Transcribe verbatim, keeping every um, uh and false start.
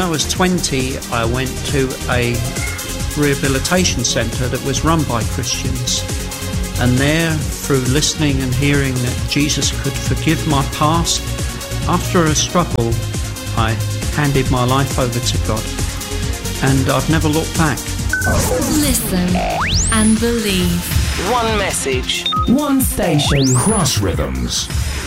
I was twenty, I went to a rehabilitation centre that was run by Christians. And there, through listening and hearing that Jesus could forgive my past, after a struggle, I handed my life over to God. And I've never looked back. Listen and believe. One message. One station. Cross Rhythms.